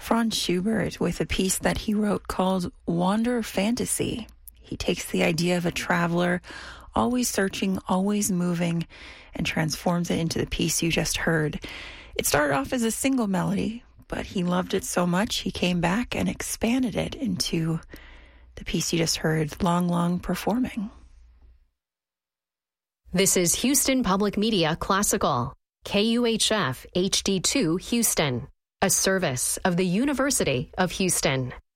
Franz Schubert with a piece that he wrote called Wander Fantasy. He takes the idea of a traveler, always searching, always moving, and transforms it into the piece you just heard. It started off as a single melody, but he loved it so much he came back and expanded it into the piece you just heard, Long Long Performing. This is Houston Public Media Classical, KUHF HD2 Houston, a service of the University of Houston.